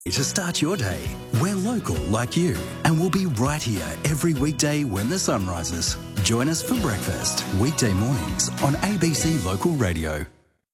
To start your day. We're local like you, and we'll be right here every weekday when the sun rises. Join us for breakfast, weekday mornings on ABC Local Radio.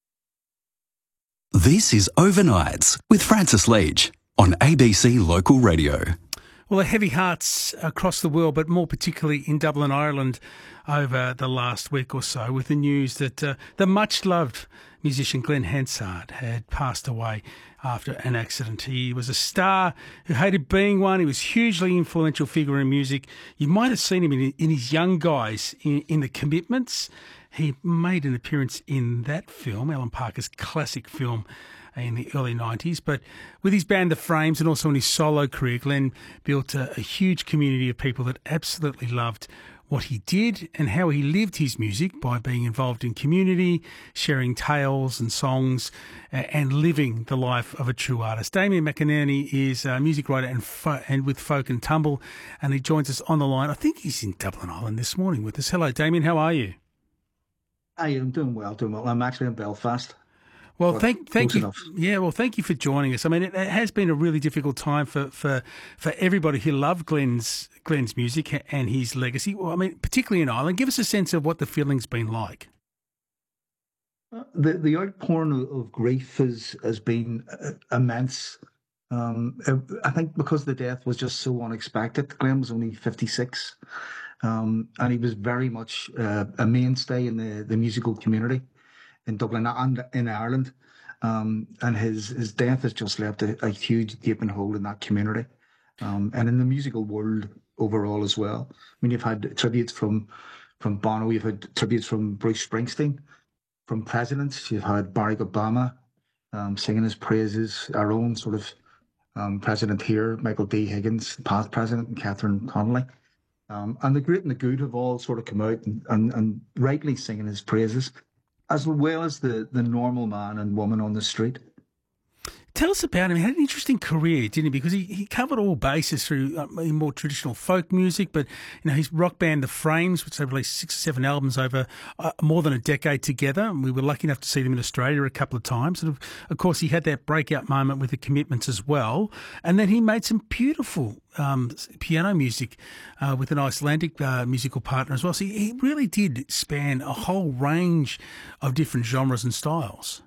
This is Overnights with Francis Leach on ABC Local Radio. Well, heavy hearts across the world, but more particularly in Dublin, Ireland, over the last week or so, with the news that the much-loved musician Glenn Hansard had passed away after an accident. He was a star who hated being one. He was a hugely influential figure in music. You might have seen him in his young guys in The Commitments. He made an appearance in that film, Alan Parker's classic film, in the early 90s. But with his band The Frames and also in his solo career, Glenn built a huge community of people that absolutely loved what he did and how he lived his music by being involved in community, sharing tales and songs, and living the life of a true artist. Damien McInerney is a music writer and with Folk and Tumble, and he joins us on the line. I think he's in Dublin, Ireland this morning with us. Hello, Damien. How are you? Hi, I'm doing well. I'm actually in Belfast. Well, thank you. Enough. Yeah, well, thank you for joining us. I mean, it has been a really difficult time for everybody who loved Glenn's music and his legacy. Well, I mean, particularly in Ireland. Give us a sense of what the feeling's been like. The outpouring of grief has been immense. I think because the death was just so unexpected. Glenn was only 56, and he was very much a mainstay in the musical community in Dublin and in Ireland. And his death has just left a huge gaping hole in that community, and in the musical world overall as well. I mean, you've had tributes from Bono, you've had tributes from Bruce Springsteen, from presidents. You've had Barack Obama singing his praises, our own sort of president here, Michael D. Higgins, past president, and Catherine Connolly. And the great and the good have all sort of come out and rightly singing his praises, as well as the normal man and woman on the street. Tell us about him. He had an interesting career, didn't he? Because he covered all bases through more traditional folk music, but his rock band, The Frames, which they released 6 or 7 albums over more than a decade together. And we were lucky enough to see them in Australia a couple of times. And of course, he had that breakout moment with The Commitments as well. And then he made some beautiful piano music with an Icelandic musical partner as well. So he really did span a whole range of different genres and styles.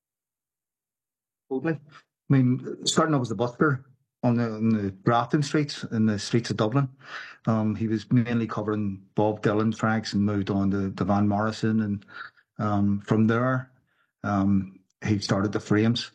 Totally. I mean, starting off as a busker on the Grafton streets, in the streets of Dublin. He was mainly covering Bob Dylan tracks and moved on to Van Morrison. And from there, he started The Frames.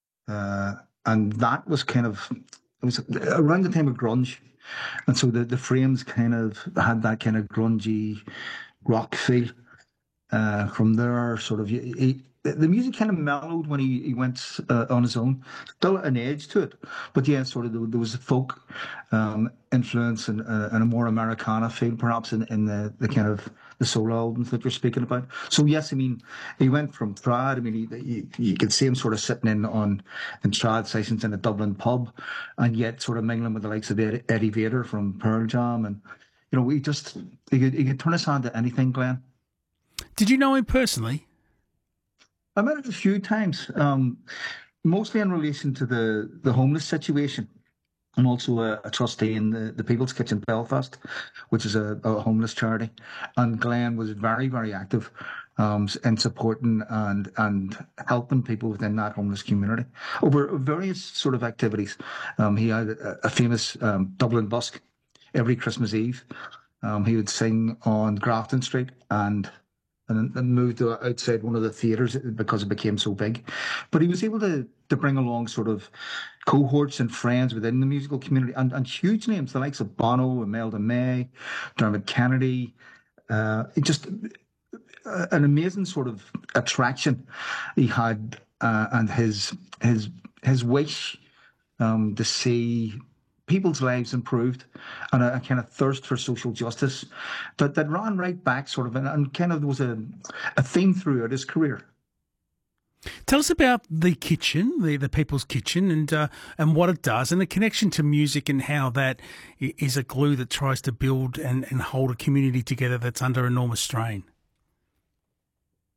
And that was it was around the time of grunge. And so the Frames kind of had that kind of grungy rock feel. From there, sort of, the music kind of mellowed when he went on his own. Still an edge to it, but yeah, sort of there was a folk influence and a more Americana feel, perhaps in the kind of the solo albums that you're speaking about. So yes, I mean, he went from trad. I mean, you could see him sort of sitting in trad sessions in a Dublin pub, and yet sort of mingling with the likes of Eddie Vedder from Pearl Jam, and he could turn his hand to anything, Glenn. Did you know him personally? I met him a few times, mostly in relation to the homeless situation. I'm also a trustee in the People's Kitchen Belfast, which is a homeless charity. And Glenn was very, very active in supporting and helping people within that homeless community over various sort of activities. He had a famous Dublin busk every Christmas Eve. He would sing on Grafton Street and moved outside one of the theatres because it became so big. But he was able to bring along sort of cohorts and friends within the musical community and huge names, the likes of Bono, Imelda May, Dermot Kennedy. Just an amazing sort of attraction he had, and his wish to see people's lives improved, and a kind of thirst for social justice that ran right back sort of, and kind of was a theme throughout his career. Tell us about the kitchen, the People's Kitchen, and what it does, and the connection to music, and how that is a glue that tries to build and hold a community together that's under enormous strain.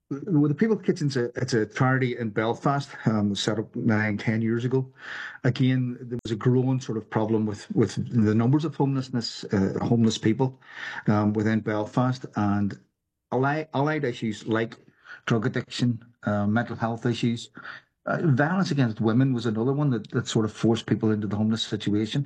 Well, the People's Kitchen's it's a charity in Belfast, set up 9, 10 years ago. Again, there was a growing sort of problem with the numbers of homeless people within Belfast, and allied issues like drug addiction, mental health issues. Violence against women was another one that sort of forced people into the homeless situation.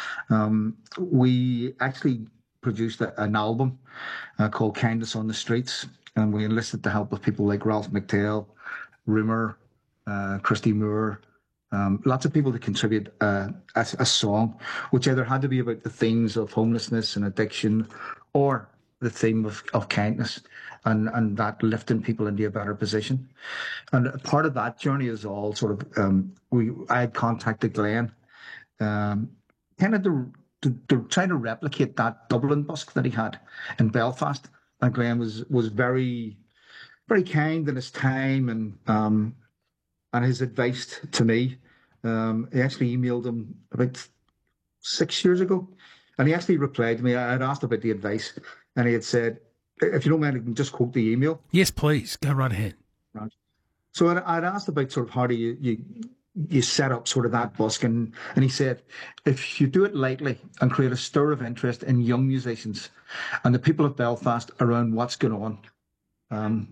We actually produced an album called Kindness on the Streets, and we enlisted the help of people like Ralph McTell, Rimmer, Christy Moore, lots of people to contribute a song, which either had to be about the themes of homelessness and addiction, or the theme of kindness, and that lifting people into a better position. And part of that journey is all sort of I had contacted Glenn, kind of to try to replicate that Dublin busk that he had in Belfast. And Glenn was very, very kind in his time and his advice to me. He actually emailed him about 6 years ago, and he actually replied to me. I had asked about the advice, and he had said, "If you don't mind, I can just quote the email." Yes, please. Go right ahead. Right. So I'd asked about sort of how do you set up sort of that busk, and he said, if you do it lightly and create a stir of interest in young musicians and the people of Belfast around what's going on,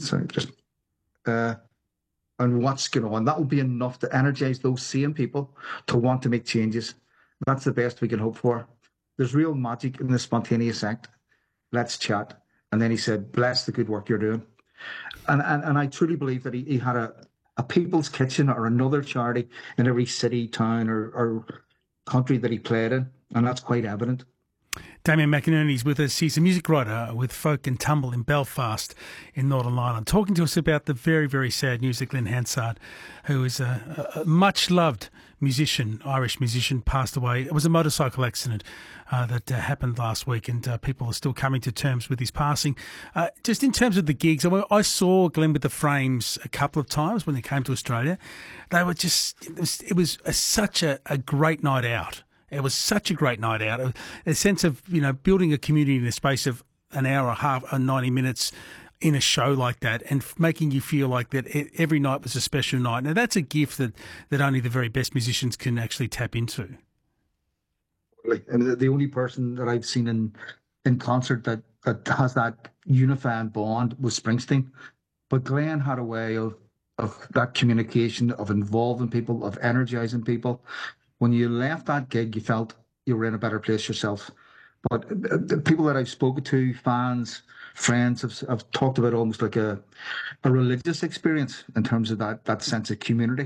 and what's going on, that will be enough to energize those same people to want to make changes. That's the best we can hope for. There's real magic in the spontaneous act. Let's chat. And then he said, bless the good work you're doing. And I truly believe that he had a People's Kitchen or another charity in every city, town, or country that he played in, and that's quite evident. Damien McInerney's with us. He's a music writer with Folk and Tumble in Belfast in Northern Ireland, talking to us about the very, very sad news that Glenn Hansard, who is a much-loved musician, Irish musician, passed away. It was a motorcycle accident that happened last week, and people are still coming to terms with his passing. Just in terms of the gigs, I saw Glenn with the Frames a couple of times when they came to Australia. They were just, it was such a great night out. It was such a great night out. A sense of, building a community in the space of an hour and a half or 90 minutes in a show like that, and making you feel like that every night was a special night. Now, that's a gift that only the very best musicians can actually tap into. And the only person that I've seen in concert that has that unifying bond was Springsteen. But Glenn had a way of that communication, of involving people, of energizing people. When you left that gig, you felt you were in a better place yourself. But the people that I've spoken to, fans, friends, have talked about almost like a religious experience in terms of that sense of community.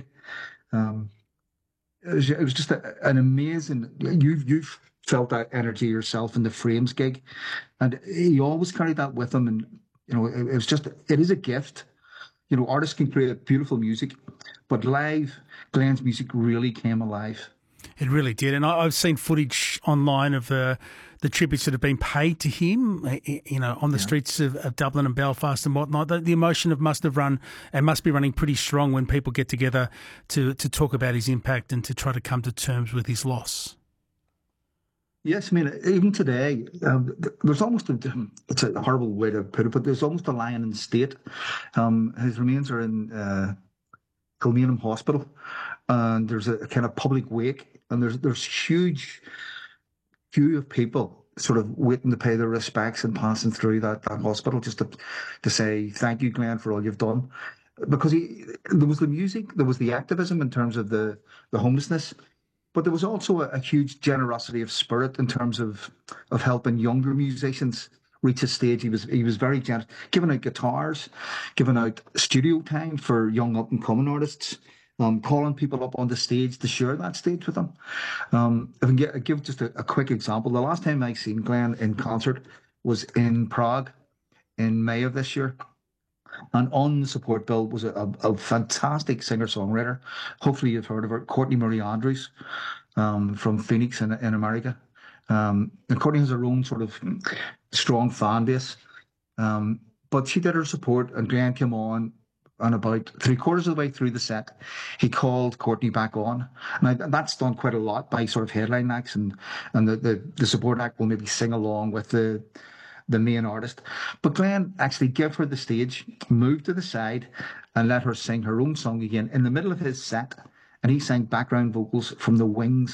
It was just an amazing. You've felt that energy yourself in the Frames gig, and he always carried that with him. And it is a gift. Artists can create beautiful music, but live, Glenn's music really came alive. It really did. And I've seen footage online of the tributes that have been paid to him, on the streets of Dublin and Belfast and whatnot. The emotion must be running pretty strong when people get together to talk about his impact and to try to come to terms with his loss. Yes, I mean, even today, there's almost it's a horrible way to put it, but there's almost a lion in the state. His remains are in Kilmainham Hospital, and there's a kind of public wake. And there's huge queue of people sort of waiting to pay their respects and passing through that hospital just to say thank you, Glenn, for all you've done. Because there was the music, there was the activism in terms of the homelessness, but there was also a huge generosity of spirit in terms of helping younger musicians reach a stage. He was very generous, giving out guitars, giving out studio time for young up and coming artists. Calling people up on the stage to share that stage with them. If I can give just a quick example, the last time I seen Glenn in concert was in Prague in May of this year. And on the support bill was a fantastic singer-songwriter. Hopefully you've heard of her, Courtney Marie Andrews, from Phoenix in America. And Courtney has her own sort of strong fan base. But she did her support, and Glenn came on. And about 3/4 of the way through the set, he called Courtney back on. And that's done quite a lot by sort of headline acts, and the support act will maybe sing along with the the main artist. But Glenn actually gave her the stage, moved to the side, and let her sing her own song again in the middle of his set. And he sang background vocals from the Wings